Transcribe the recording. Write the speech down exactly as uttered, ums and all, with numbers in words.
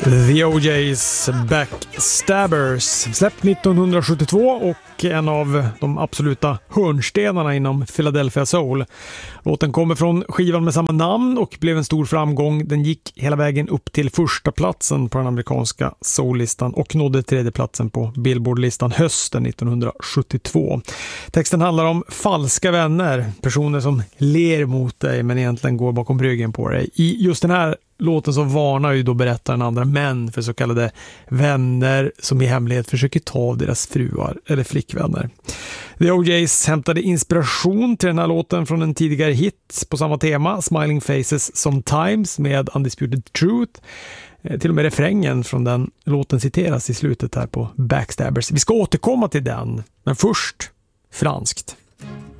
The O J's Backstabbers, släppt nittonhundrasjuttiotvå och en av de absoluta hörnstenarna inom Philadelphia Soul. Låten kommer från skivan med samma namn och blev en stor framgång. Den gick hela vägen upp till första platsen på den amerikanska soullistan och nådde tredje platsen på Billboard-listan hösten nittonhundrasjuttiotvå. Texten handlar om falska vänner, personer som ler mot dig men egentligen går bakom ryggen på dig. I just den här låten så varnar ju då berättaren andra män för så kallade vänner som i hemlighet försöker ta deras fruar eller flickvänner. The O J's hämtade inspiration till den här låten från en tidigare hit på samma tema, Smiling Faces Sometimes med Undisputed Truth. Till och med refrängen från den låten citeras i slutet här på Backstabbers. Vi ska återkomma till den, men först franskt.